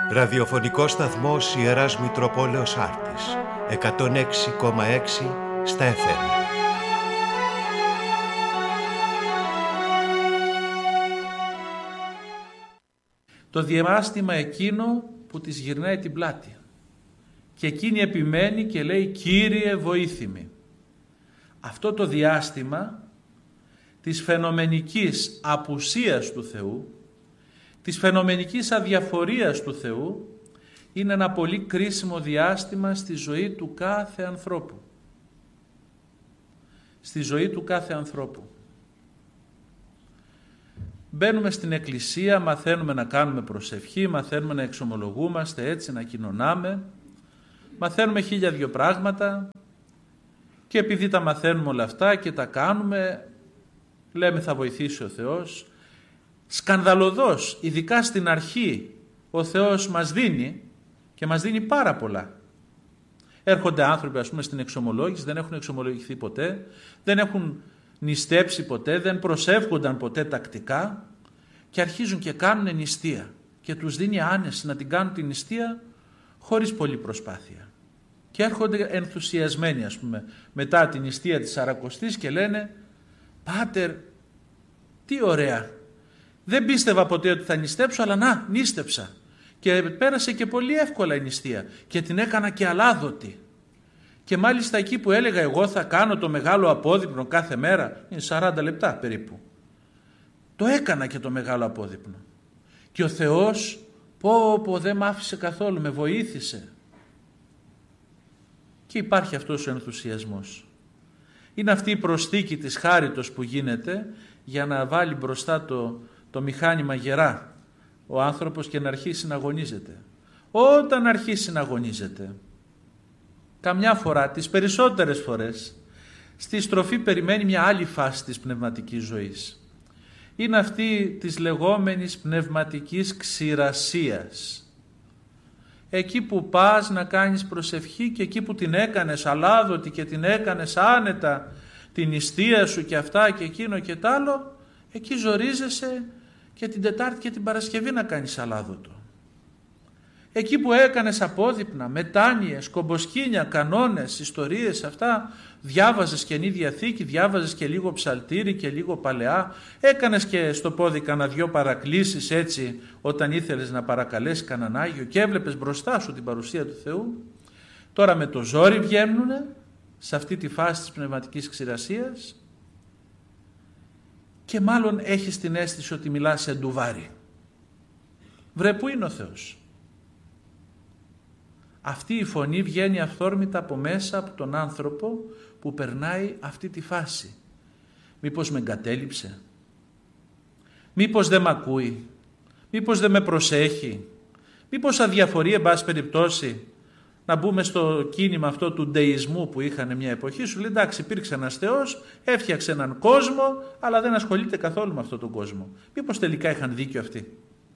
Ραδιοφωνικός σταθμός Ιεράς Μητροπόλεως Άρτης, 106,6 στα FM. Το διάστημα εκείνο που της γυρνάει την πλάτη και εκείνη επιμένει και λέει «Κύριε βοήθημη». Αυτό το διάστημα της φαινομενικής απουσίας του Θεού, της φαινομενικής αδιαφορίας του Θεού, είναι ένα πολύ κρίσιμο διάστημα στη ζωή του κάθε ανθρώπου. Στη ζωή του κάθε ανθρώπου. Μπαίνουμε στην εκκλησία, μαθαίνουμε να κάνουμε προσευχή, μαθαίνουμε να εξομολογούμαστε έτσι, να κοινωνάμε, μαθαίνουμε 1002 πράγματα και επειδή τα μαθαίνουμε όλα αυτά και τα κάνουμε, λέμε θα βοηθήσει ο Θεός. Σκανδαλωδώς, ειδικά στην αρχή, ο Θεός μας δίνει και μας δίνει πάρα πολλά. Έρχονται άνθρωποι ας πούμε στην εξομολόγηση, δεν έχουν εξομολογηθεί ποτέ, δεν έχουν νηστέψει ποτέ, δεν προσεύχονταν ποτέ τακτικά και αρχίζουν και κάνουν νηστεία και τους δίνει άνεση να την κάνουν την νηστεία χωρίς πολλή προσπάθεια. Και έρχονται ενθουσιασμένοι ας πούμε μετά την νηστεία της Σαρακοστής και λένε «Πάτερ, τι ωραία, δεν πίστευα ποτέ ότι θα νηστέψω, αλλά να, νήστεψα και πέρασε και πολύ εύκολα η νηστεία και την έκανα και αλάδοτη. Και μάλιστα εκεί που έλεγα εγώ θα κάνω το μεγάλο απόδειπνο κάθε μέρα, είναι 40 λεπτά περίπου, το έκανα και το μεγάλο απόδειπνο. Και ο Θεός, πω δεν μ' άφησε καθόλου, με βοήθησε». Και υπάρχει αυτός ο ενθουσιασμός. Είναι αυτή η προσθήκη της χάριτος που γίνεται για να βάλει μπροστά το μηχάνημα γερά ο άνθρωπος και να αρχίσει να αγωνίζεται. Όταν αρχίσει να αγωνίζεται, καμιά φορά, τις περισσότερες φορές, στη στροφή περιμένει μια άλλη φάση της πνευματικής ζωής. Είναι αυτή της λεγόμενης πνευματικής ξηρασίας. Εκεί που πας να κάνεις προσευχή και εκεί που την έκανες αλάδοτη και την έκανες άνετα την νηστεία σου και αυτά και εκείνο και τ' άλλο, εκεί ζορίζεσαι και την Τετάρτη και την Παρασκευή να κάνεις αλάδοτο. Εκεί που έκανες απόδειπνα, μετάνοιες, κομποσκήνια, κανόνες, ιστορίες αυτά, διάβαζες Καινή Διαθήκη, διάβαζες και λίγο ψαλτήρι και λίγο παλαιά, έκανες και στο πόδι κανένα δυο παρακλήσεις έτσι όταν ήθελες να παρακαλέσεις κανέναν Άγιο και έβλεπες μπροστά σου την παρουσία του Θεού. Τώρα με το ζόρι βγαίνουνε σε αυτή τη φάση της πνευματικής ξηρασίας και μάλλον έχεις την αίσθηση ότι μιλάς σε ντουβάρι. Βρε, πού είναι ο Θεός? Αυτή η φωνή βγαίνει αυθόρμητα από μέσα από τον άνθρωπο που περνάει αυτή τη φάση. Μήπως με εγκατέλειψε? Μήπως δεν μ' ακούει? Μήπως δεν με προσέχει? Μήπως αδιαφορεί εν πάση περιπτώσει? Να μπούμε στο κίνημα αυτό του ντεϊσμού που είχαν μια εποχή, σου λέει εντάξει υπήρξε ένας Θεός, έφτιαξε έναν κόσμο αλλά δεν ασχολείται καθόλου με αυτόν τον κόσμο. Μήπως τελικά είχαν δίκιο αυτοί?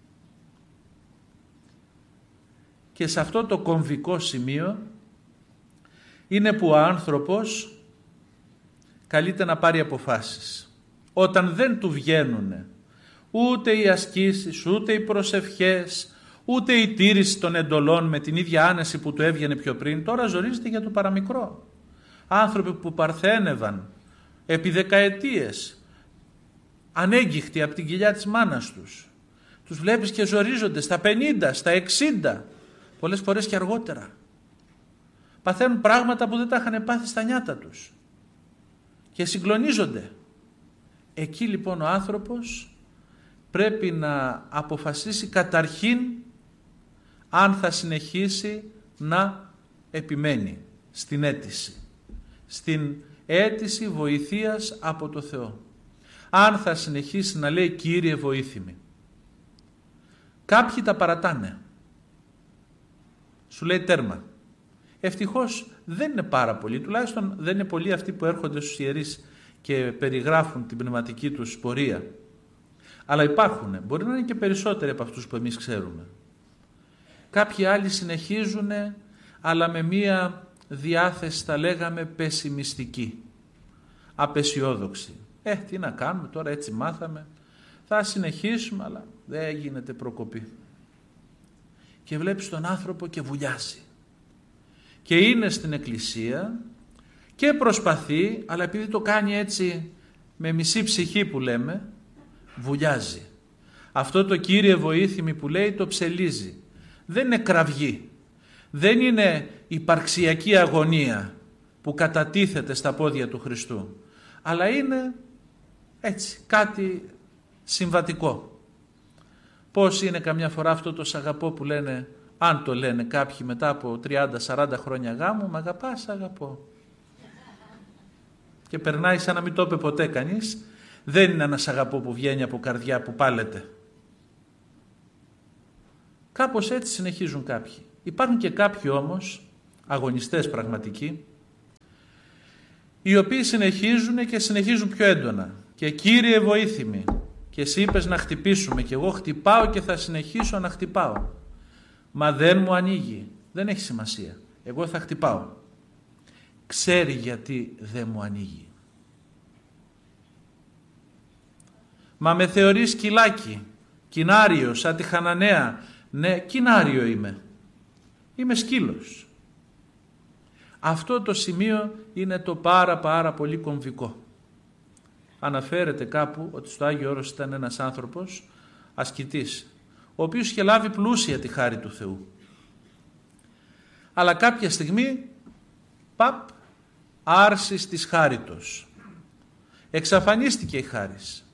Και σε αυτό το κομβικό σημείο είναι που ο άνθρωπος καλείται να πάρει αποφάσεις. Όταν δεν του βγαίνουν ούτε οι ασκήσεις, ούτε οι προσευχές, ούτε η τήρηση των εντολών με την ίδια άνεση που του έβγαινε πιο πριν, τώρα ζορίζεται για το παραμικρό. Άνθρωποι που παρθένευαν επί δεκαετίες, ανέγκυχτοι από την κοιλιά της μάνας τους, τους βλέπεις και ζορίζονται στα 50, στα 60, πολλές φορές και αργότερα. Παθαίνουν πράγματα που δεν τα είχαν πάθει στα νιάτα τους και συγκλονίζονται. Εκεί λοιπόν ο άνθρωπος πρέπει να αποφασίσει καταρχήν αν θα συνεχίσει να επιμένει στην αίτηση, στην αίτηση βοηθείας από το Θεό. Αν θα συνεχίσει να λέει Κύριε βοήθημη. Κάποιοι τα παρατάνε. Σου λέει τέρμα. Ευτυχώς δεν είναι πάρα πολλοί, τουλάχιστον δεν είναι πολλοί αυτοί που έρχονται στους ιερείς και περιγράφουν την πνευματική τους πορεία. Αλλά υπάρχουν, μπορεί να είναι και περισσότεροι από αυτούς που εμείς ξέρουμε. Κάποιοι άλλοι συνεχίζουν, αλλά με μία διάθεση θα λέγαμε πεσημιστική, απεσιόδοξη. Τι να κάνουμε τώρα, έτσι μάθαμε, θα συνεχίσουμε, αλλά δεν γίνεται προκοπή. και βλέπεις τον άνθρωπο και βουλιάζει. Και είναι στην εκκλησία και προσπαθεί, αλλά επειδή το κάνει έτσι με μισή ψυχή που λέμε, βουλιάζει. Αυτό το Κύριε βοήθημη που λέει το ψελίζει. Δεν είναι κραυγή. Δεν είναι υπαρξιακή αγωνία που κατατίθεται στα πόδια του Χριστού. Αλλά είναι έτσι κάτι συμβατικό. Πώς είναι καμιά φορά αυτό το «σ' αγαπώ» που λένε, αν το λένε κάποιοι μετά από 30-40 χρόνια γάμου, «μ' αγαπάς, σ' αγαπώ». Και περνάει σαν να μην το είπε ποτέ κανείς. Δεν είναι ένα «σ' αγαπώ» που βγαίνει από καρδιά που πάλεται. Κάπως έτσι συνεχίζουν κάποιοι. Υπάρχουν και κάποιοι όμως, αγωνιστές πραγματικοί, οι οποίοι συνεχίζουν και συνεχίζουν πιο έντονα. Και Κύριε βοήθημη, και εσύ είπες να χτυπήσουμε και εγώ χτυπάω και θα συνεχίσω να χτυπάω. Μα δεν μου ανοίγει. Δεν έχει σημασία. Εγώ θα χτυπάω. Ξέρει γιατί δεν μου ανοίγει. Μα με θεωρείς σκυλάκι, κοινάριο, σαν τη Χαναναία. Ναι, κοινάριο είμαι. Είμαι σκύλος. Αυτό το σημείο είναι το πάρα πολύ κομβικό. Αναφέρεται κάπου ότι στο Άγιο Όρος ήταν ένας άνθρωπος ασκητής, ο οποίος είχε λάβει πλούσια τη χάρη του Θεού. Αλλά κάποια στιγμή, άρσης της χάριτος. Εξαφανίστηκε η χάρις.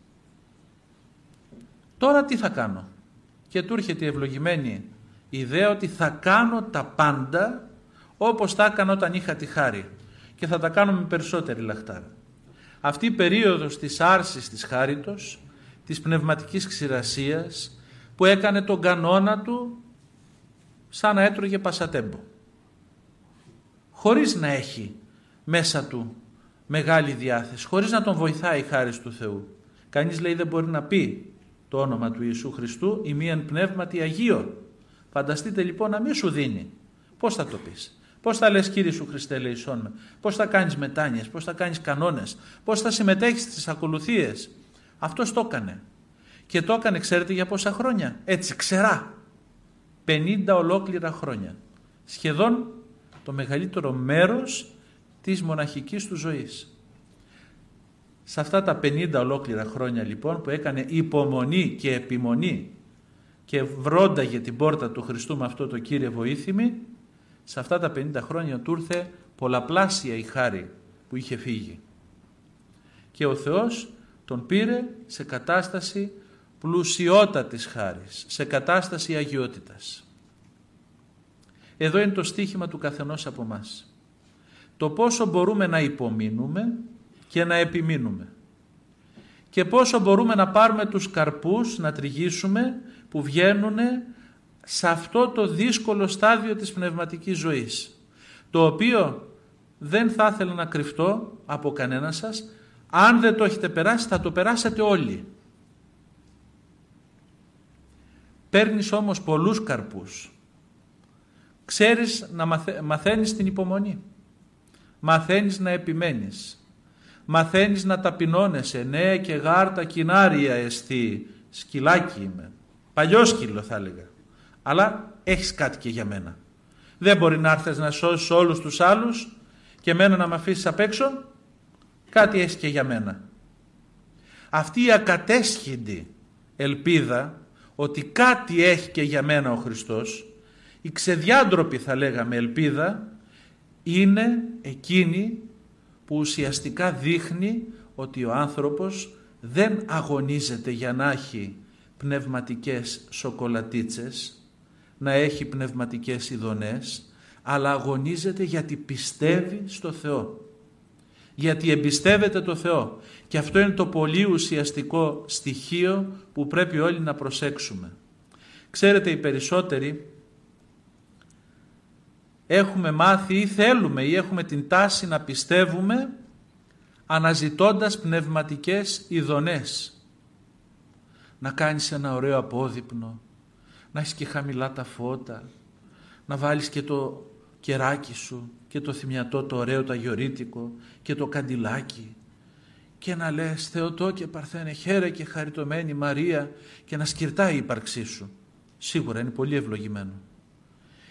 Τώρα τι θα κάνω? Και του έρχεται η ευλογημένη ιδέα ότι θα κάνω τα πάντα όπως τα έκανα όταν είχα τη χάρη και θα τα κάνω με περισσότερη λαχτάρα. Αυτή η περίοδος της άρσης της χάριτος, της πνευματικής ξηρασίας που έκανε τον κανόνα του σαν να έτρωγε πασατέμπο. Χωρίς να έχει μέσα του μεγάλη διάθεση, χωρίς να τον βοηθάει η χάρις του Θεού. Κανείς λέει δεν μπορεί να πει το όνομα του Ιησού Χριστού ή μη εν πνεύματι Αγίο. Φανταστείτε λοιπόν να μην σου δίνει. Πώς θα το πεις? Πώς θα λες Κύριε Σου Χριστέ ελεησόν με? Πώς θα κάνεις μετάνοιες? Πώς θα κάνεις κανόνες? Πώς θα συμμετέχεις στις ακολουθίες? Αυτός το έκανε. Και το έκανε ξέρετε για πόσα χρόνια? Έτσι ξερά. 50 ολόκληρα χρόνια. Σχεδόν το μεγαλύτερο μέρος της μοναχικής του ζωής. Σε αυτά τα 50 ολόκληρα χρόνια λοιπόν που έκανε υπομονή και επιμονή και βρόνταγε την πόρτα του Χριστού με αυτό το Κύριε βοήθημη, σε αυτά τα 50 χρόνια του ήρθε πολλαπλάσια η χάρη που είχε φύγει. Και ο Θεός τον πήρε σε κατάσταση πλουσιότατης χάρης, σε κατάσταση αγιότητας. Εδώ είναι το στίχημα του καθενός από μας. Το πόσο μπορούμε να υπομείνουμε και να επιμείνουμε. Και πόσο μπορούμε να πάρουμε τους καρπούς, να τριγύσουμε, που βγαίνουν σε αυτό το δύσκολο στάδιο της πνευματικής ζωής. Το οποίο δεν θα ήθελα να κρυφτώ από κανένα σας. Αν δεν το έχετε περάσει θα το περάσετε όλοι. Παίρνεις όμως πολλούς καρπούς. Ξέρεις να μαθαίνεις την υπομονή. Μαθαίνεις να επιμένεις. Μαθαίνεις να ταπεινώνεσαι. Ναι και γάρτα κοινάρια εστί. Σκυλάκι είμαι. Παλιό σκύλο θα έλεγα. Αλλά έχεις κάτι και για μένα. Δεν μπορεί να έρθεις να σώσεις όλους τους άλλους και εμένα να με αφήσεις απ' έξω. Κάτι έχεις και για μένα. Αυτή η ακατέσχυντη ελπίδα ότι κάτι έχει και για μένα ο Χριστός, η ξεδιάντροπη θα λέγαμε ελπίδα, είναι εκείνη που ουσιαστικά δείχνει ότι ο άνθρωπος δεν αγωνίζεται για να έχει πνευματικές σοκολατίτσες, να έχει πνευματικές ειδονές, αλλά αγωνίζεται γιατί πιστεύει στο Θεό. Γιατί εμπιστεύεται το Θεό. Και αυτό είναι το πολύ ουσιαστικό στοιχείο που πρέπει όλοι να προσέξουμε. Ξέρετε, οι περισσότεροι έχουμε μάθει ή θέλουμε ή έχουμε την τάση να πιστεύουμε αναζητώντας πνευματικές ειδονές. Να κάνεις ένα ωραίο απόδειπνο, να έχεις και χαμηλά τα φώτα, να βάλεις και το κεράκι σου και το θυμιατό το ωραίο το αγιορείτικο και το καντιλάκι και να λες Θεοτό και Παρθένε χαίρε και χαριτωμένη Μαρία και να σκυρτάει η ύπαρξή σου. Σίγουρα είναι πολύ ευλογημένο.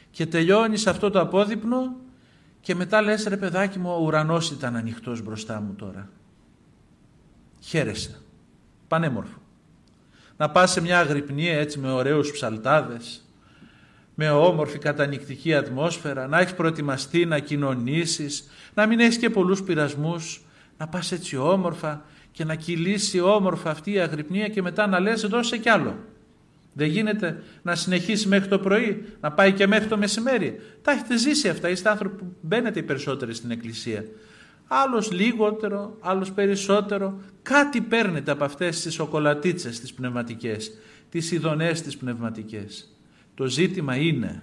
Και τελειώνεις αυτό το απόδειπνο και μετά λες, ρε παιδάκι μου, ο ουρανός ήταν ανοιχτός μπροστά μου τώρα. Χαίρεσαι. Πανέμορφο. Να πας σε μια αγρυπνία έτσι με ωραίους ψαλτάδες, με όμορφη κατανυκτική ατμόσφαιρα, να έχεις προετοιμαστεί να κοινωνήσεις, να μην έχεις και πολλούς πειρασμούς, να πας έτσι όμορφα και να κυλήσει όμορφα αυτή η αγρυπνία και μετά να λες δώσε κι άλλο. Δεν γίνεται να συνεχίσει μέχρι το πρωί, να πάει και μέχρι το μεσημέρι. Τα έχετε ζήσει αυτά, είστε άνθρωποι που μπαίνετε οι περισσότεροι στην εκκλησία. Άλλος λιγότερο, άλλος περισσότερο. Κάτι παίρνετε από αυτές τις σοκολατίτσες τις πνευματικές, τις ειδονές τις πνευματικές. Το ζήτημα είναι,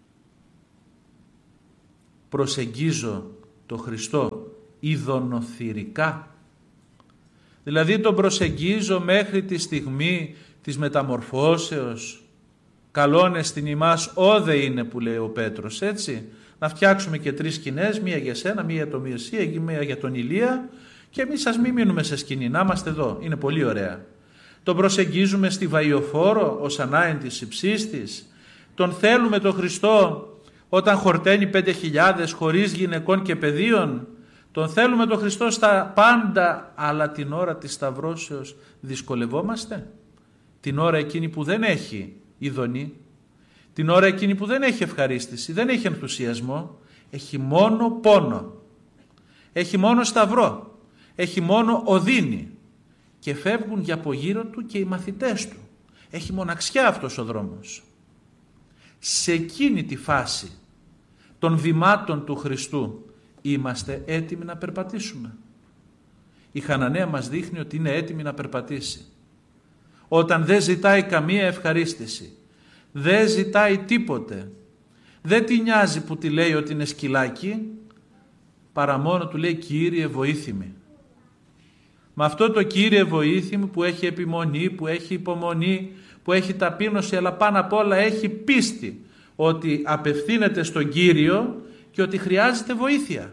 προσεγγίζω το Χριστό ειδωνοθυρικά. Δηλαδή τον προσεγγίζω μέχρι τη στιγμή της μεταμορφώσεως. Καλόν εστιν ημάς όδε είναι που λέει ο Πέτρος, έτσι. Να φτιάξουμε και 3 σκηνές, μία για σένα, μία για τον Μεσσία, μία για τον Ηλία και εμείς σας μην μείνουμε σε σκηνή, να είμαστε εδώ, είναι πολύ ωραία. Τον προσεγγίζουμε στη Βαϊοφόρο ως ανάεν της υψίστης. Τον θέλουμε τον Χριστό όταν χορταίνει 5.000 χωρίς γυναικών και παιδίων. Τον θέλουμε τον Χριστό στα πάντα, αλλά την ώρα της σταυρώσεως δυσκολευόμαστε. Την ώρα εκείνη που δεν έχει ειδονή, την ώρα εκείνη που δεν έχει ευχαρίστηση, δεν έχει ενθουσιασμό, έχει μόνο πόνο, έχει μόνο σταυρό, έχει μόνο οδύνη και φεύγουν για από γύρω του και οι μαθητές του. Έχει μοναξιά αυτός ο δρόμος. Σε εκείνη τη φάση των βημάτων του Χριστού είμαστε έτοιμοι να περπατήσουμε. Η Χαναναία μας δείχνει ότι είναι έτοιμη να περπατήσει. Όταν δεν ζητάει καμία ευχαρίστηση, δεν ζητάει τίποτε, δεν τη νοιάζει που τη λέει ότι είναι σκυλάκι, παρά μόνο του λέει Κύριε βοήθημη. Με αυτό το Κύριε βοήθημη που έχει επιμονή, που έχει υπομονή, που έχει ταπείνωση, αλλά πάνω απ' όλα έχει πίστη ότι απευθύνεται στον Κύριο και ότι χρειάζεται βοήθεια.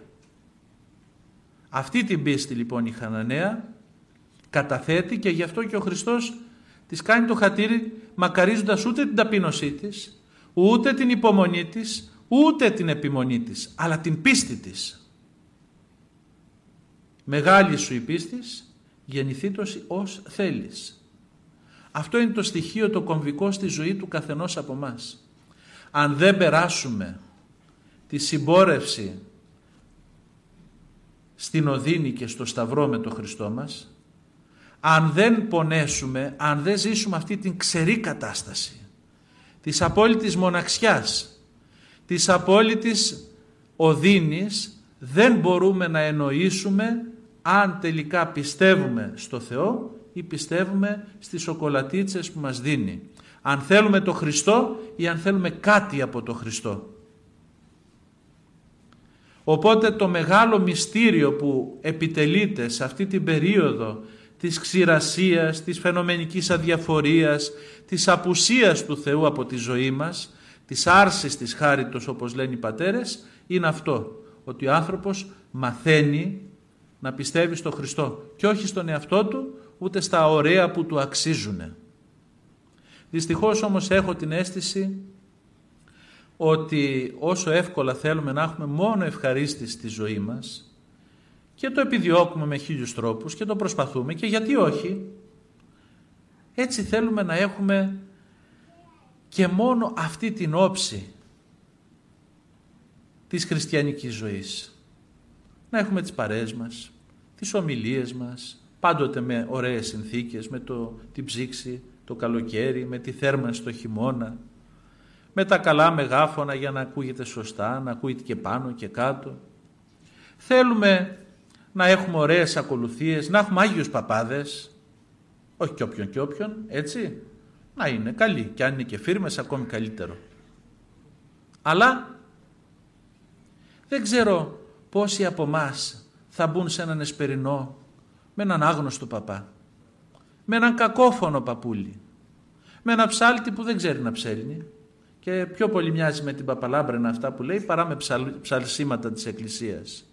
Αυτή την πίστη λοιπόν η Χαναναία καταθέτει και γι' αυτό και ο Χριστός της κάνει το χατήρι μακαρίζοντας ούτε την ταπείνωσή της, ούτε την υπομονή της, ούτε την επιμονή της, αλλά την πίστη της. Μεγάλη σου η πίστης, γεννηθήτωση ως θέλεις. Αυτό είναι το στοιχείο το κομβικό στη ζωή του καθενός από μας. Αν δεν περάσουμε τη συμπόρευση στην οδύνη και στο σταυρό με τον Χριστό μας, αν δεν πονέσουμε, αν δεν ζήσουμε αυτή την ξερή κατάσταση της απόλυτης μοναξιάς, της απόλυτης οδύνης, δεν μπορούμε να εννοήσουμε αν τελικά πιστεύουμε στο Θεό ή πιστεύουμε στις σοκολατίτσες που μας δίνει. Αν θέλουμε το Χριστό ή αν θέλουμε κάτι από το Χριστό. Οπότε το μεγάλο μυστήριο που επιτελείται σε αυτή την περίοδο της ξηρασίας, της φαινομενικής αδιαφορίας, της απουσίας του Θεού από τη ζωή μας, της άρσης της χάριτος όπως λένε οι πατέρες, είναι αυτό, ότι ο άνθρωπος μαθαίνει να πιστεύει στο Χριστό και όχι στον εαυτό του, ούτε στα ωραία που του αξίζουν. Δυστυχώς όμως έχω την αίσθηση ότι όσο εύκολα θέλουμε να έχουμε μόνο ευχαρίστηση στη ζωή μας και το επιδιώκουμε με 1000 τρόπους και το προσπαθούμε και γιατί όχι, έτσι θέλουμε να έχουμε και μόνο αυτή την όψη της χριστιανικής ζωής. Να έχουμε τις παρέες μας, τις ομιλίες μας, πάντοτε με ωραίες συνθήκες, με την ψήξη το καλοκαίρι, με τη θέρμανση το χειμώνα, με τα καλά μεγάφωνα για να ακούγεται σωστά, να ακούγεται και πάνω και κάτω. Θέλουμε να έχουμε ωραίες ακολουθίες, να έχουμε Άγιους Παπάδες, όχι και όποιον, έτσι, να είναι καλοί και αν είναι και φίρμες ακόμη καλύτερο. Αλλά δεν ξέρω πόσοι από εμάς θα μπουν σε έναν εσπερινό με έναν άγνωστο παπά, με έναν κακόφωνο παπούλι, με ένα ψάλτη που δεν ξέρει να ψέλνει και πιο πολύ μοιάζει με την παπαλάμπρενα αυτά που λέει παρά με ψαλσίματα της Εκκλησίας.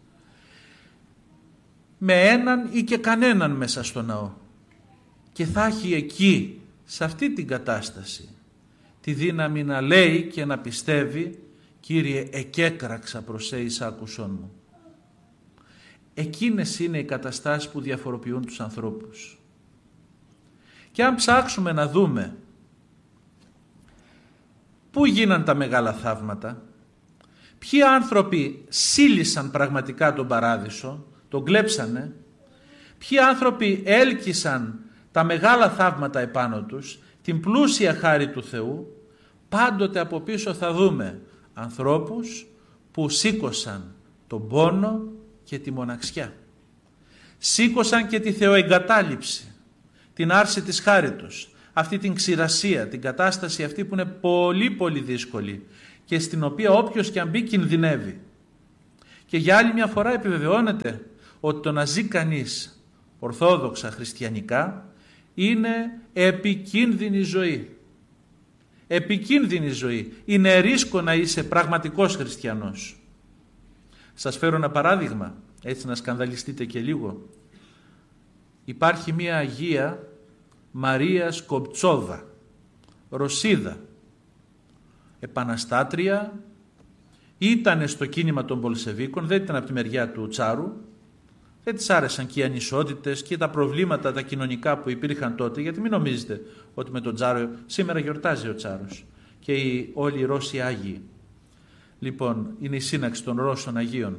Με έναν ή και κανέναν μέσα στο ναό και θα έχει εκεί, σε αυτή την κατάσταση, τη δύναμη να λέει και να πιστεύει Κύριε, εκέκραξα προς σε εις άκουσόν μου. Εκείνες είναι οι καταστάσεις που διαφοροποιούν τους ανθρώπους. Και αν ψάξουμε να δούμε πού γίναν τα μεγάλα θαύματα, ποιοι άνθρωποι σύλλησαν πραγματικά τον παράδεισο, τον κλέψανε, ποιοι άνθρωποι έλκυσαν τα μεγάλα θαύματα επάνω τους, την πλούσια χάρη του Θεού, πάντοτε από πίσω θα δούμε ανθρώπους που σήκωσαν τον πόνο και τη μοναξιά. Σήκωσαν και τη θεοεγκατάλειψη, την άρση της χάρη τους, αυτή την ξηρασία, την κατάσταση αυτή που είναι πολύ πολύ δύσκολη και στην οποία όποιος και αν μπει κινδυνεύει. Και για άλλη μια φορά επιβεβαιώνεται ότι το να ζει κανείς ορθόδοξα χριστιανικά είναι επικίνδυνη ζωή. Επικίνδυνη ζωή. Είναι ρίσκο να είσαι πραγματικός χριστιανός. Σας φέρω ένα παράδειγμα, έτσι να σκανδαλιστείτε και λίγο. Υπάρχει μία Αγία Μαρία Σκοπτσόβα, Ρωσίδα, επαναστάτρια, ήταν στο κίνημα των Μπολσεβίκων, δεν ήταν από τη μεριά του Τσάρου, δεν της άρεσαν και οι ανισότητες και τα προβλήματα τα κοινωνικά που υπήρχαν τότε, γιατί μην νομίζετε ότι με τον Τσάρο, σήμερα γιορτάζει ο Τσάρος και όλοι οι Ρώσοι Άγιοι. Λοιπόν, είναι η σύναξη των Ρώσων Αγίων.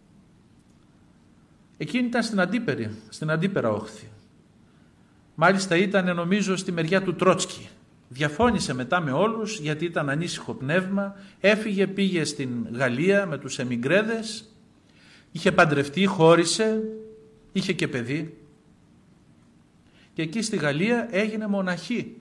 Εκείνη ήταν στην αντίπερα όχθη. Μάλιστα ήταν νομίζω στη μεριά του Τρότσκι. Διαφώνησε μετά με όλους γιατί ήταν ανήσυχο πνεύμα, έφυγε, πήγε στην Γαλλία με τους εμιγκρέδες, είχε παντρευτεί, χώρισε, είχε και παιδί και εκεί στη Γαλλία έγινε μοναχή,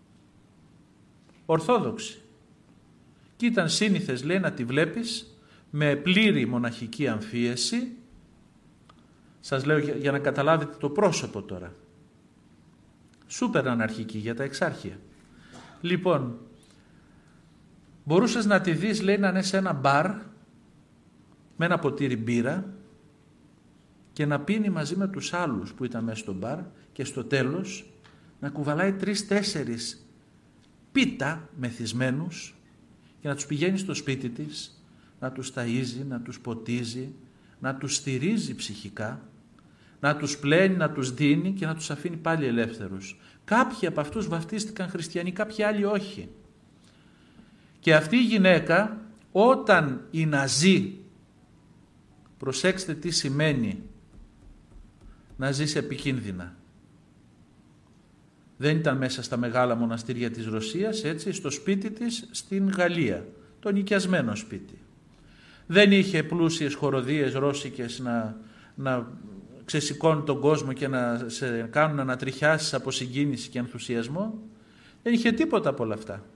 ορθόδοξη. Και ήταν σύνηθες, λέει, να τη βλέπεις με πλήρη μοναχική αμφίεση. Σας λέω για να καταλάβετε το πρόσωπο τώρα. Σούπερ αναρχική για τα εξάρχεια. Λοιπόν, μπορούσες να τη δεις, λέει, να είναι σε ένα μπαρ με ένα ποτήρι μπύρα και να πίνει μαζί με τους άλλους που ήταν μέσα στο μπαρ και στο τέλος να κουβαλάει 3-4 πίτα μεθυσμένους και να τους πηγαίνει στο σπίτι της, να τους ταΐζει, να τους ποτίζει, να τους στηρίζει ψυχικά, να τους πλένει, να τους δίνει και να τους αφήνει πάλι ελεύθερους. Κάποιοι από αυτούς βαφτίστηκαν χριστιανοί, κάποιοι άλλοι όχι. Και αυτή η γυναίκα, όταν οι Ναζί, προσέξτε τι σημαίνει να ζεις επικίνδυνα. Δεν ήταν μέσα στα μεγάλα μοναστήρια της Ρωσίας, έτσι, στο σπίτι της στην Γαλλία, το νοικιασμένο σπίτι. Δεν είχε πλούσιες χοροδίες ρώσικες να ξεσηκώνουν τον κόσμο και να σε κάνουν να ανατριχιάσεις από συγκίνηση και ενθουσιασμό. Δεν είχε τίποτα από όλα αυτά.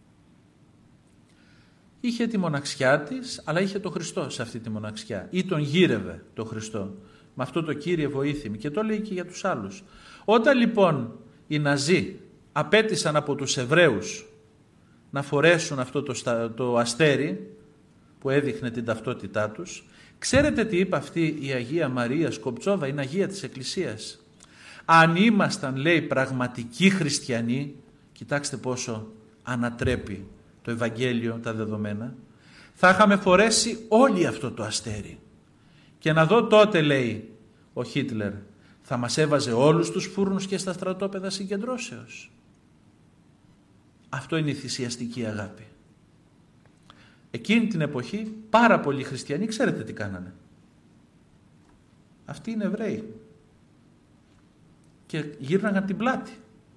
Είχε τη μοναξιά της, αλλά είχε το Χριστό σε αυτή τη μοναξιά. Ή τον γύρευε το Χριστό. Με αυτό το Κύριε βοήθημη. Και το λέει και για τους άλλους. Όταν λοιπόν οι Ναζί απέτησαν από τους Εβραίους να φορέσουν αυτό το αστέρι που έδειχνε την ταυτότητά τους, ξέρετε τι είπε αυτή η Αγία Μαρία Σκοπτσόβα, είναι Αγία της Εκκλησίας. Αν ήμασταν, λέει, πραγματικοί χριστιανοί, κοιτάξτε πόσο ανατρέπει το Ευαγγέλιο τα δεδομένα, θα είχαμε φορέσει όλοι αυτό το αστέρι. Και να δω τότε, λέει ο Χίτλερ, θα μας έβαζε όλους τους φούρνους και στα στρατόπεδα συγκεντρώσεως. Αυτό είναι η θυσιαστική αγάπη. Εκείνη την εποχή πάρα πολλοί χριστιανοί, ξέρετε τι κάνανε. Αυτοί είναι Εβραίοι. Και γύρναγαν την πλάτη.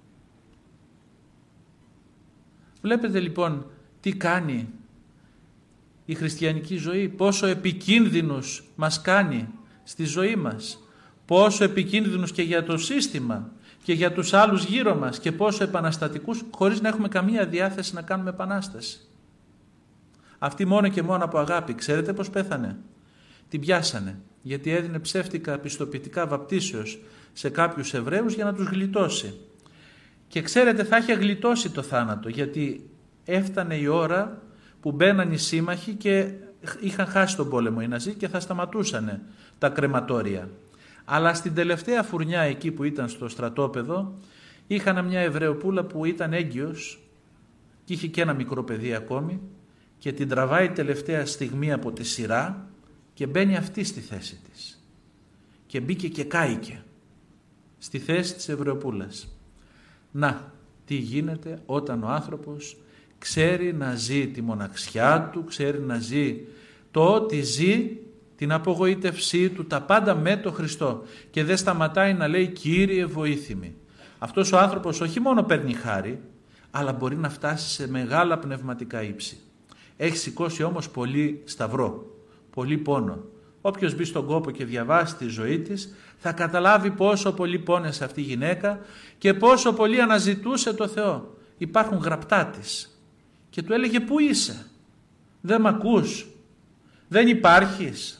Βλέπετε λοιπόν τι κάνει η χριστιανική ζωή, πόσο επικίνδυνους μας κάνει στη ζωή μας, πόσο επικίνδυνους και για το σύστημα και για τους άλλους γύρω μας και πόσο επαναστατικούς, χωρίς να έχουμε καμία διάθεση να κάνουμε επανάσταση. Αυτή μόνο και μόνο από αγάπη, ξέρετε πώς πέθανε? Την πιάσανε, γιατί έδινε ψεύτικα πιστοποιητικά βαπτίσεως σε κάποιους Εβραίους για να τους γλιτώσει. Και ξέρετε, θα είχε γλιτώσει το θάνατο, γιατί έφτανε η ώρα που μπαίναν οι σύμμαχοι και είχαν χάσει τον πόλεμο οι Ναζί και θα σταματούσαν τα κρεματόρια. Αλλά στην τελευταία φουρνιά εκεί που ήταν στο στρατόπεδο είχαν μια Εβραιοπούλα που ήταν έγκυος και είχε και ένα μικρό παιδί ακόμη και την τραβάει τελευταία στιγμή από τη σειρά και μπαίνει αυτή στη θέση της. Και μπήκε και κάηκε στη θέση της Εβραιοπούλας. Να, τι γίνεται όταν ο άνθρωπος ξέρει να ζει τη μοναξιά του, ξέρει να ζει το ότι ζει, την απογοήτευσή του, τα πάντα με το Χριστό και δεν σταματάει να λέει Κύριε βοήθημη. Αυτός ο άνθρωπος όχι μόνο παίρνει χάρη, αλλά μπορεί να φτάσει σε μεγάλα πνευματικά ύψη. Έχει σηκώσει όμως πολύ σταυρό, πολύ πόνο. Όποιος μπει στον κόπο και διαβάσει τη ζωή της θα καταλάβει πόσο πολύ πόνεσε αυτή η γυναίκα και πόσο πολύ αναζητούσε το Θεό. Υπάρχουν γραπτά της και του έλεγε πού είσαι, δεν μ' ακούς, δεν υπάρχεις.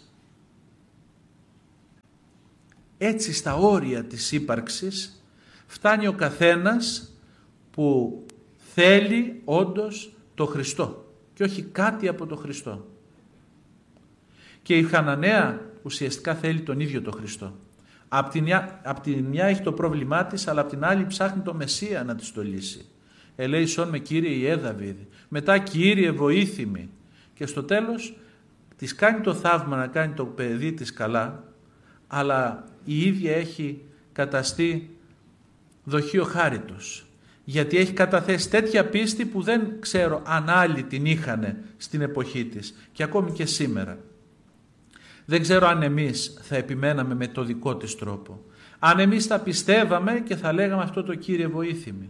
Έτσι στα όρια της ύπαρξης φτάνει ο καθένας που θέλει όντως το Χριστό και όχι κάτι από το Χριστό. Και η Χαναναία ουσιαστικά θέλει τον ίδιο το Χριστό. Απ' την μια έχει το πρόβλημά της, αλλά απ' την άλλη ψάχνει το Μεσσία να της το λύσει. Ελέησον με Κύριε Ιε Δαβίδ, μετά Κύριε βοήθημη. Και στο τέλος της κάνει το θαύμα να κάνει το παιδί της καλά, αλλά η ίδια έχει καταστεί δοχείο χάριτος. Γιατί έχει καταθέσει τέτοια πίστη που δεν ξέρω αν άλλοι την είχανε στην εποχή της και ακόμη και σήμερα. Δεν ξέρω αν εμείς θα επιμέναμε με το δικό της τρόπο. Αν εμείς θα πιστεύαμε και θα λέγαμε αυτό το Κύριε βοήθημη.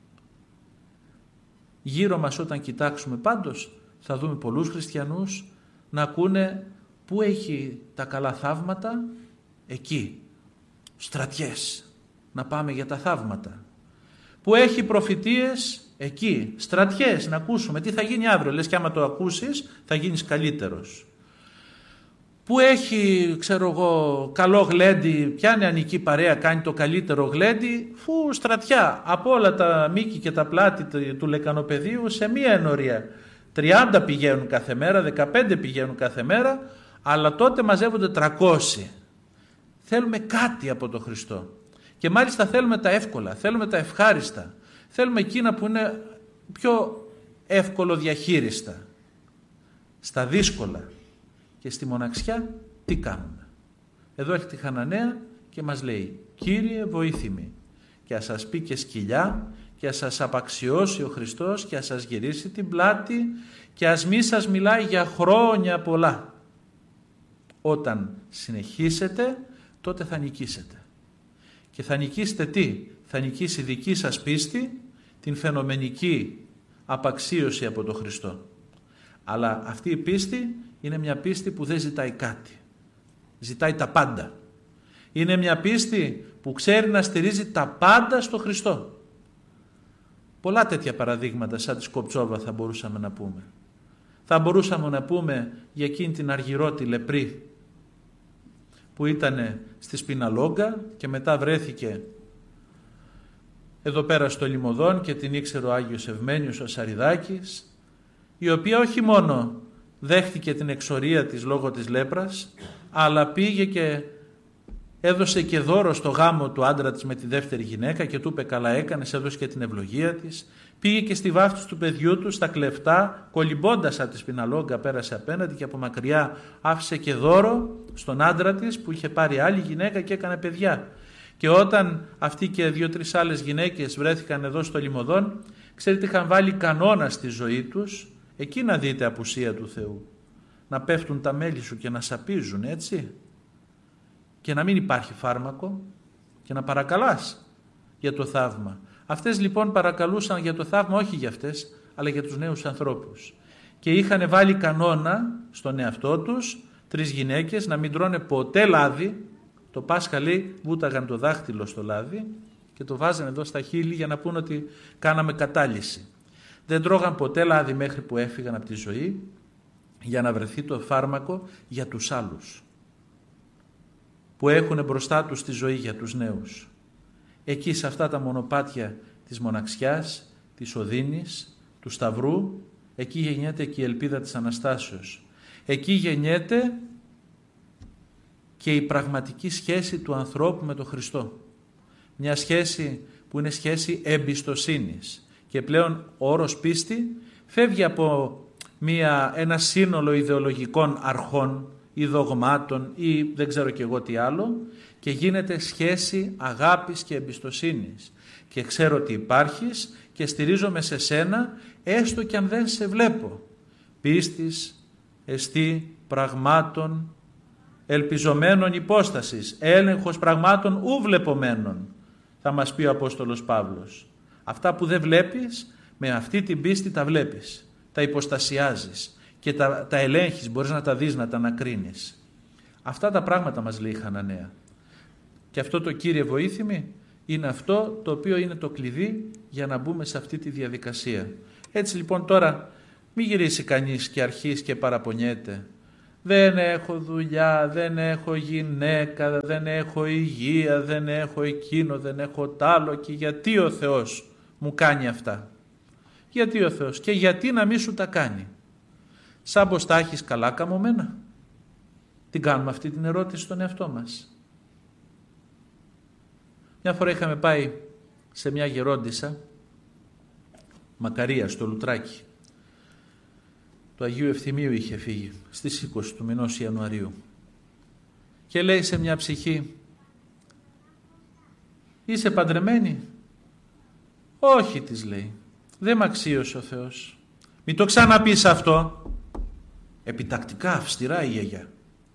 Γύρω μας όταν κοιτάξουμε πάντως θα δούμε πολλούς χριστιανούς να ακούνε πού έχει τα καλά θαύματα, εκεί, στρατιές, να πάμε για τα θαύματα. Που έχει προφητείες, εκεί, στρατιές, να ακούσουμε τι θα γίνει αύριο. Λες και άμα το ακούσεις θα γίνεις καλύτερος. Που έχει, ξέρω εγώ, καλό γλέντι, ποια νεανική παρέα κάνει το καλύτερο γλέντι, φου στρατιά, από όλα τα μήκη και τα πλάτη του λεκανοπεδίου σε μία ενορία. 30 πηγαίνουν κάθε μέρα, 15 πηγαίνουν κάθε μέρα, αλλά τότε μαζεύονται 300. Θέλουμε κάτι από τον Χριστό. Και μάλιστα θέλουμε τα εύκολα, θέλουμε τα ευχάριστα, θέλουμε εκείνα που είναι πιο εύκολο διαχείριστα. Στα δύσκολα και στη μοναξιά τι κάνουμε. Εδώ έρχεται η Χαναναία και μας λέει Κύριε βοήθημη, και ας σας πει και σκυλιά και ας σας απαξιώσει ο Χριστός και ας σας γυρίσει την πλάτη και ας μη σας μιλάει για χρόνια πολλά. Όταν συνεχίσετε τότε θα νικήσετε. Και θα νικήσετε τι? Θα νικήσει δική σας πίστη, την φαινομενική απαξίωση από τον Χριστό. Αλλά αυτή η πίστη είναι μια πίστη που δεν ζητάει κάτι. Ζητάει τα πάντα. Είναι μια πίστη που ξέρει να στηρίζει τα πάντα στο Χριστό. Πολλά τέτοια παραδείγματα σαν τη Σκοπτσόβα θα μπορούσαμε να πούμε. Θα μπορούσαμε να πούμε για εκείνη την αργυρώτη λεπρή που ήταν στη Σπιναλόγκα και μετά βρέθηκε εδώ πέρα στο Λιμωδόν και την ήξερε ο Άγιος Ευμένιος ο Σαριδάκης, η οποία όχι μόνο δέχτηκε την εξορία της λόγω της λέπρας, αλλά πήγε και έδωσε και δώρο στο γάμο του άντρα της με τη δεύτερη γυναίκα και του είπε καλά έκανες, έδωσε και την ευλογία της. Πήγε και στη βάφτιση του παιδιού του στα κλεφτά, κολυμπώντας από τη Σπιναλόγκα πέρασε απέναντι και από μακριά άφησε και δώρο στον άντρα της που είχε πάρει άλλη γυναίκα και έκανε παιδιά. Και όταν αυτοί και 2-3 άλλες γυναίκες βρέθηκαν εδώ στο Λιμωδόν, ξέρετε είχαν βάλει κανόνα στη ζωή τους, εκεί να δείτε απουσία του Θεού. Να πέφτουν τα μέλη σου και να σαπίζουν, έτσι. Και να μην υπάρχει φάρμακο και να παρακαλάς για το θαύμα. Αυτές λοιπόν παρακαλούσαν για το θαύμα όχι για αυτές, αλλά για τους νέους ανθρώπους. Και είχαν βάλει κανόνα στον εαυτό τους, 3 γυναίκες, να μην τρώνε ποτέ λάδι. Το Πάσχα λέει βούταγαν το δάχτυλο στο λάδι και το βάζανε εδώ στα χείλη για να πούνε ότι κάναμε κατάλυση. Δεν τρώγαν ποτέ λάδι μέχρι που έφυγαν από τη ζωή για να βρεθεί το φάρμακο για τους άλλους που έχουν μπροστά τους τη ζωή για τους νέους. Εκεί σε αυτά τα μονοπάτια της μοναξιάς, της οδύνης, του σταυρού, εκεί γεννιέται και η ελπίδα της Αναστάσεως. Εκεί γεννιέται και η πραγματική σχέση του ανθρώπου με τον Χριστό. Μια σχέση που είναι σχέση εμπιστοσύνης. Και πλέον ο όρος πίστη φεύγει από ένα σύνολο ιδεολογικών αρχών ή δογμάτων ή δεν ξέρω και εγώ τι άλλο, και γίνεται σχέση αγάπης και εμπιστοσύνης. Και ξέρω ότι υπάρχεις και στηρίζομαι σε σένα έστω και αν δεν σε βλέπω. Πίστης, εστί, πραγμάτων, ελπιζομένων υπόστασης, έλεγχος πραγμάτων ου βλεπομένων, θα μας πει ο Απόστολος Παύλος. Αυτά που δεν βλέπεις, με αυτή την πίστη τα βλέπεις, τα υποστασιάζεις και τα ελέγχεις, μπορείς να τα δεις, να τα ανακρίνεις. Αυτά τα πράγματα μας λέει η Χαναναία. Και αυτό το Κύριε βοήθημη είναι αυτό το οποίο είναι το κλειδί για να μπούμε σε αυτή τη διαδικασία. Έτσι λοιπόν τώρα μην γυρίσει κανείς και αρχίσει και παραπονιέται. Δεν έχω δουλειά, δεν έχω γυναίκα, δεν έχω υγεία, δεν έχω εκείνο, δεν έχω τ' άλλο, και γιατί ο Θεός μου κάνει αυτά. Γιατί ο Θεός και γιατί να μη σου τα κάνει. Σαν πως τα έχεις καλά καμωμένα. Την κάνουμε αυτή την ερώτηση στον εαυτό μας. Μια φορά είχαμε πάει σε μια γερόντισσα, Μακαρία, στο Λουτράκι. Του Αγίου Ευθυμίου είχε φύγει στις 20 του μηνός Ιανουαρίου. Και λέει σε μια ψυχή, είσαι παντρεμένη? Όχι, της λέει, δεν μ' αξίωσε ο Θεός. Μην το ξαναπείς αυτό. Επιτακτικά, αυστηρά η γιαγιά.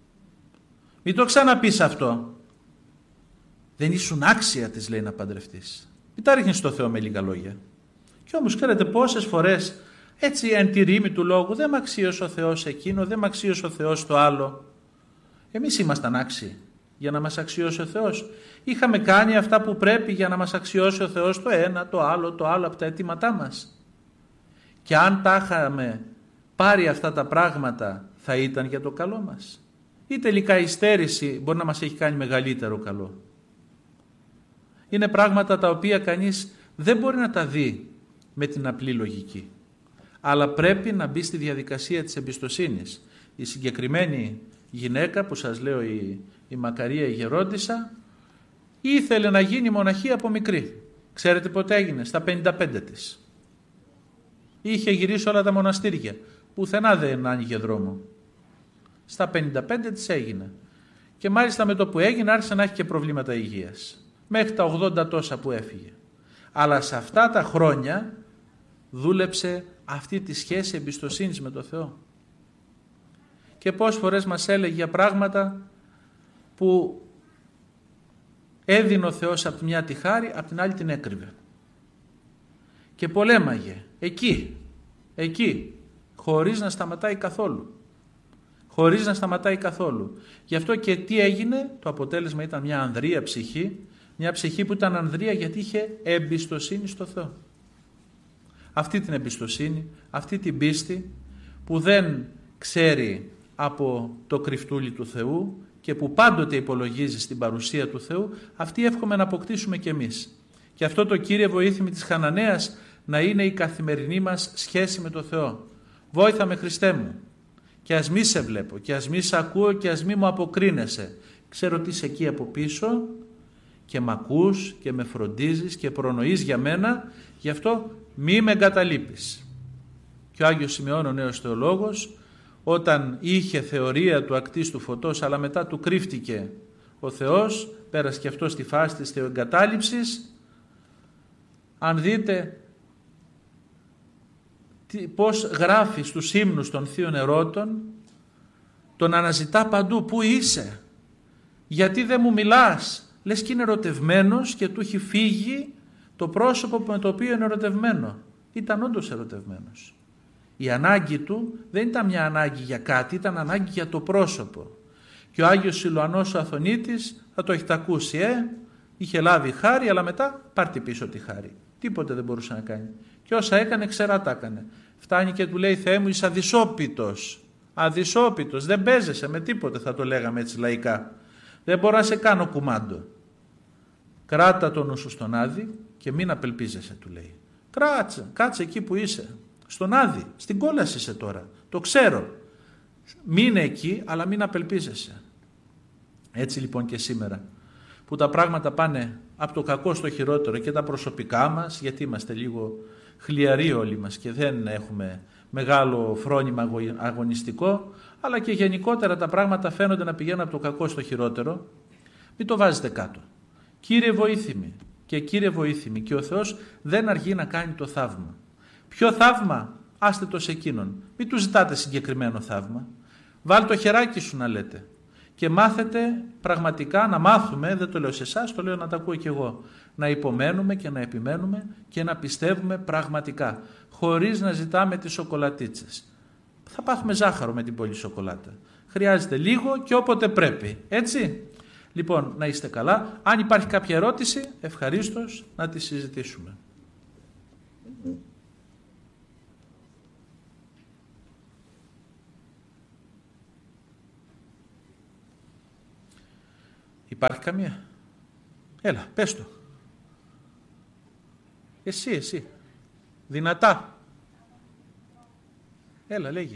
Μην το ξαναπείς αυτό. Δεν ήσουν άξια, της λέει, να παντρευτείς. Μην τα ρίχνεις στο Θεό με λίγα λόγια. Και όμως ξέρετε πόσες φορές έτσι εν τη ρήμη του λόγου, δεν μ' αξίωσε ο Θεός εκείνο, δεν μ' αξίωσε ο Θεός το άλλο. Εμείς ήμασταν άξιοι για να μας αξιώσει ο Θεός. Είχαμε κάνει αυτά που πρέπει για να μας αξιώσει ο Θεός, το ένα, το άλλο από τα αιτήματά μας. Και αν τα είχαμε πάρει αυτά τα πράγματα, θα ήταν για το καλό μας. Ή τελικά η στέρηση μπορεί να μας έχει κάνει μεγαλύτερο καλό. Είναι πράγματα τα οποία κανείς δεν μπορεί να τα δει με την απλή λογική. Αλλά πρέπει να μπει στη διαδικασία της εμπιστοσύνης. Η συγκεκριμένη γυναίκα που σας λέω, η Μακαρία η γερόντισσα, ήθελε να γίνει μοναχή από μικρή. Ξέρετε πότε έγινε? Στα 55 της. Είχε γυρίσει όλα τα μοναστήρια. Πουθενά δεν άνοιγε δρόμο. Στα 55 της έγινε. Και μάλιστα με το που έγινε άρχισε να έχει και προβλήματα υγείας. Μέχρι τα 80 τόσα που έφυγε. Αλλά σε αυτά τα χρόνια δούλεψε αυτή τη σχέση εμπιστοσύνης με το Θεό. Και πόσες φορές μας έλεγε για πράγματα που έδινε ο Θεός από τη μια τη χάρη, από την άλλη την έκρυβε. Και πολέμαγε εκεί, χωρίς να σταματάει καθόλου. Χωρίς να σταματάει καθόλου. Γι' αυτό και τι έγινε? Το αποτέλεσμα ήταν μια ανδρεία ψυχή, μια ψυχή που ήταν ανδρεία γιατί είχε εμπιστοσύνη στο Θεό. Αυτή την εμπιστοσύνη, αυτή την πίστη που δεν ξέρει από το κρυφτούλι του Θεού και που πάντοτε υπολογίζει στην παρουσία του Θεού, αυτή εύχομαι να αποκτήσουμε κι εμείς. Και αυτό το Κύριε βοήθημη της Χαναναίας να είναι η καθημερινή μας σχέση με το Θεό. Βόηθα με Χριστέ μου, και ας μη σε βλέπω και ας μη σε ακούω και ας μη μου αποκρίνεσαι. Ξέρω ότι είσαι εκεί από πίσω και μ' ακούς και με φροντίζεις και προνοείς για μένα, γι' αυτό μη με εγκαταλείπεις. Και ο Άγιος Σημεών ο νέος θεολόγος, όταν είχε θεωρία του ακτίστου φωτός αλλά μετά του κρύφτηκε ο Θεός, πέρασε και αυτό στη φάση της θεοεγκατάλειψης. Αν δείτε πώς γράφει στους ύμνους των θείων ερώτων, τον αναζητά παντού. Πού είσαι? Γιατί δεν μου μιλάς? Λες και είναι ερωτευμένος και του έχει φύγει το πρόσωπο με το οποίο είναι ερωτευμένο. Ήταν όντως ερωτευμένος. Η ανάγκη του δεν ήταν μια ανάγκη για κάτι, ήταν ανάγκη για το πρόσωπο. Και ο Άγιος Σιλουανός ο Αθωνίτης θα το έχετε ακούσει, είχε λάβει χάρη, αλλά μετά πάρτε πίσω τη χάρη. Τίποτε δεν μπορούσε να κάνει. Και όσα έκανε, ξερά τα έκανε. Φτάνει και του λέει, Θεέ μου, είσαι αδυσόπιτος. Αδυσόπιτος, δεν παίζεσαι με τίποτε, θα το λέγαμε έτσι λαϊκά. Δεν μπορώ να σε κάνω κουμάντο. Κράτα το νου σου στον Άδη και μην απελπίζεσαι, του λέει. Κάτσε εκεί που είσαι. Στον Άδη, στην κόλαση είσαι τώρα. Το ξέρω. Μείνε εκεί, αλλά μην απελπίζεσαι. Έτσι λοιπόν και σήμερα, που τα πράγματα πάνε από το κακό στο χειρότερο και τα προσωπικά μας, γιατί είμαστε λίγο χλιαροί όλοι μας και δεν έχουμε μεγάλο φρόνημα αγωνιστικό, αλλά και γενικότερα τα πράγματα φαίνονται να πηγαίνουν από το κακό στο χειρότερο. Μην το βάζετε κάτω. Κύριε βοήθημη και Κύριε βοήθημη, και ο Θεός δεν αργεί να κάνει το θαύμα. Ποιο θαύμα? Άστε το σε εκείνον. Μην του ζητάτε συγκεκριμένο θαύμα. Βάλ το χεράκι σου να λέτε. Και μάθετε πραγματικά, να μάθουμε, δεν το λέω σε εσάς, το λέω να τα ακούω κι εγώ, να υπομένουμε και να επιμένουμε και να πιστεύουμε πραγματικά, χωρίς να ζητάμε τις σοκολατίτσες. Θα πάθουμε ζάχαρο με την πολλή σοκολάτα. Χρειάζεται λίγο και όποτε πρέπει. Έτσι. Λοιπόν, να είστε καλά. Αν υπάρχει κάποια ερώτηση, ευχαρίστως να τη συζητήσουμε. Υπάρχει καμία? Έλα, πες το. Εσύ. Δυνατά. Έλα, λέγε.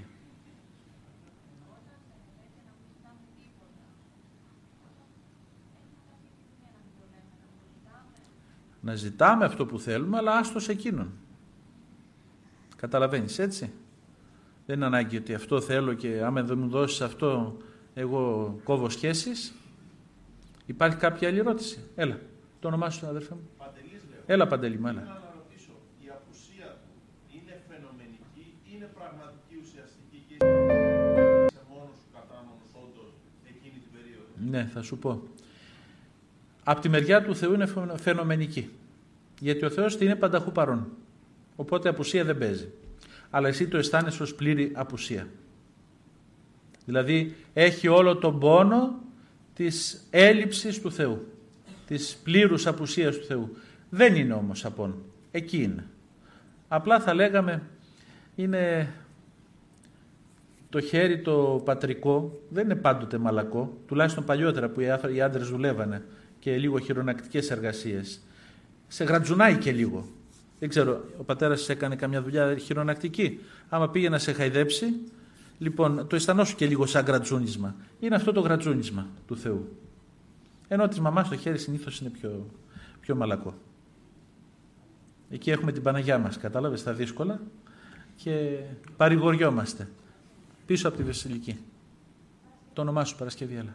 Να ζητάμε αυτό που θέλουμε, αλλά άστο σε εκείνον. Καταλαβαίνεις, έτσι. Δεν είναι ανάγκη ότι αυτό θέλω και άμα δεν μου δώσεις αυτό, εγώ κόβω σχέσεις. Υπάρχει κάποια άλλη ερώτηση? Έλα, το όνομά σου, αδερφέ μου. Παντελής, λέω. Έλα, Παντελή μου, έλα. Θέλω να ρωτήσω, η απουσία του είναι φαινομενική ή είναι πραγματική, ουσιαστική και είσαι μόνος σου κατάνομος όντως εκείνη την περίοδο? Ναι, θα σου πω. Από τη μεριά του Θεού είναι φαινομενική. Γιατί ο Θεός είναι πανταχού παρόν. Οπότε απουσία δεν παίζει. Αλλά εσύ το αισθάνεσαι ως πλήρη απουσία. Δηλαδή έχει όλο τον πόνο της έλλειψης του Θεού. Της πλήρους απουσίας του Θεού. Δεν είναι όμως απόν. Εκεί είναι. Απλά θα λέγαμε είναι το χέρι το πατρικό, δεν είναι πάντοτε μαλακό. Τουλάχιστον παλιότερα που οι άντρες δουλεύανε και λίγο χειρονακτικές εργασίες. Σε γρατζουνάει και λίγο. Δεν ξέρω, ο πατέρας σας έκανε καμιά δουλειά χειρονακτική? Άμα πήγε να σε χαϊδέψει, λοιπόν, το αισθανόσου και λίγο σαν γρατζούνισμα. Είναι αυτό το γρατζούνισμα του Θεού. Ενώ της μαμάς το χέρι συνήθως είναι πιο μαλακό. Εκεί έχουμε την Παναγιά μας, κατάλαβες, τα δύσκολα και παρηγοριόμαστε. Πίσω από τη Βασιλική. Το όνομά σου, Παρασκευή, έλα.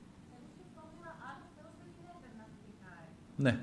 Ναι.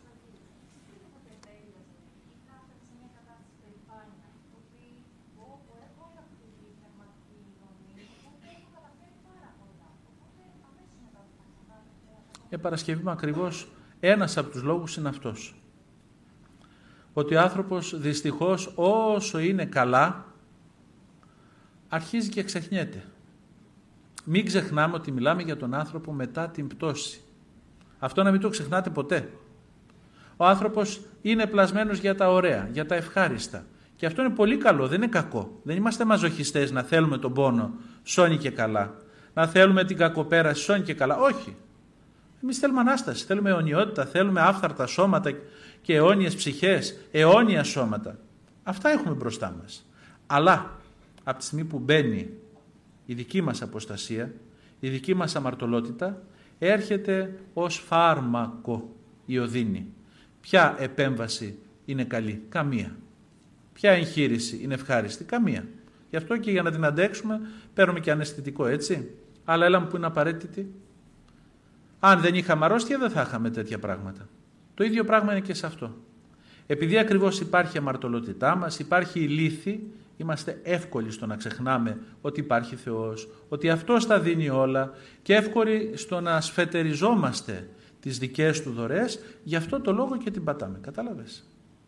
Παρασκευή μου, ακριβώς ένας από τους λόγους είναι αυτός. Ότι ο άνθρωπος δυστυχώς όσο είναι καλά αρχίζει και ξεχνιέται. Μην ξεχνάμε ότι μιλάμε για τον άνθρωπο μετά την πτώση. Αυτό να μην το ξεχνάτε ποτέ. Ο άνθρωπος είναι πλασμένος για τα ωραία, για τα ευχάριστα. Και αυτό είναι πολύ καλό, δεν είναι κακό. Δεν είμαστε μαζοχιστές να θέλουμε τον πόνο σώνει και καλά. Να θέλουμε την κακοπέραση σώνει και καλά. Όχι. Εμείς θέλουμε Ανάσταση, θέλουμε αιωνιότητα, θέλουμε άφθαρτα σώματα και αιώνιες ψυχές, αιώνια σώματα. Αυτά έχουμε μπροστά μας. Αλλά από τη στιγμή που μπαίνει η δική μας αποστασία, η δική μας αμαρτωλότητα, έρχεται ως φάρμακο η οδύνη. Ποια επέμβαση είναι καλή? Καμία. Ποια εγχείρηση είναι ευχάριστη? Καμία. Γι' αυτό και για να την αντέξουμε παίρνουμε και αναισθητικό, έτσι. Αλλά έλα μου που είναι απαραίτητη. Αν δεν είχαμε αρρώστια δεν θα είχαμε τέτοια πράγματα. Το ίδιο πράγμα είναι και σε αυτό. Επειδή ακριβώς υπάρχει η αμαρτωλότητά μας, υπάρχει η λύθη, είμαστε εύκολοι στο να ξεχνάμε ότι υπάρχει Θεός, ότι Αυτός τα δίνει όλα και εύκολοι στο να σφετεριζόμαστε τις δικές Του δωρεές, γι' αυτό το λόγο και την πατάμε. Κατάλαβες?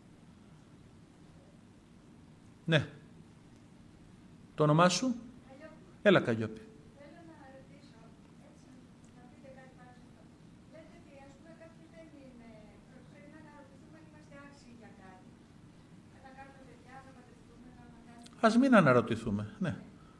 Ναι. Το όνομά σου? Έλα, Καλλιόπη. Ας μην αναρωτηθούμε, ναι.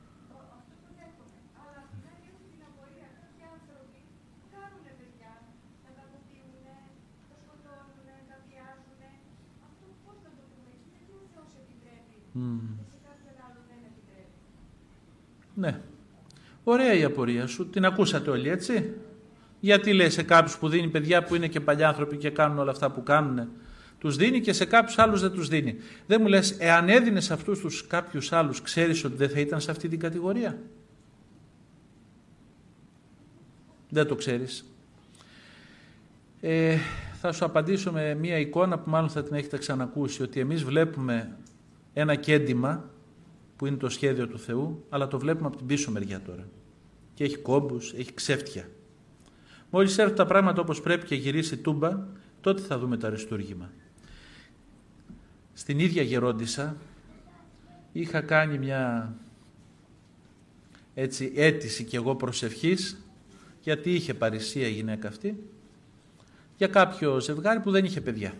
Ναι. Ωραία η απορία σου. Την ακούσατε όλοι, έτσι. Γιατί λες σε κάποιους που δίνει παιδιά που είναι και παλιάνθρωποι και κάνουν όλα αυτά που κάνουν, Τους δίνει και σε κάποιους άλλους δεν τους δίνει. Δεν μου λες, εάν έδινε σε αυτούς τους κάποιους άλλους, ξέρεις ότι δεν θα ήταν σε αυτή την κατηγορία? Δεν το ξέρεις. Θα σου απαντήσω με μία εικόνα που μάλλον θα την έχετε ξανακούσει, ότι εμείς βλέπουμε ένα κέντημα που είναι το σχέδιο του Θεού, αλλά το βλέπουμε από την πίσω μεριά τώρα. Και έχει κόμπους, έχει ξέφτια. Μόλις έρθουν τα πράγματα όπως πρέπει και γυρίσει τούμπα, τότε θα δούμε το αριστούργημα. Στην ίδια Γερόντισσα είχα κάνει μια έτσι αίτηση κι εγώ προσευχής, γιατί είχε παρησία η γυναίκα αυτή, για κάποιο ζευγάρι που δεν είχε παιδιά.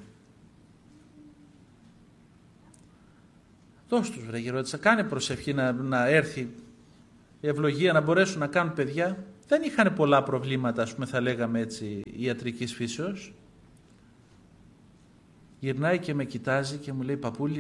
Δώσ' τους, βρε Γερόντισσα, κάνε προσευχή να έρθει η ευλογία, να μπορέσουν να κάνουν παιδιά. Δεν είχαν πολλά προβλήματα, ας πούμε, θα λέγαμε έτσι, ιατρικής φύσεως. Γυρνάει και με κοιτάζει και μου λέει, παππούλη,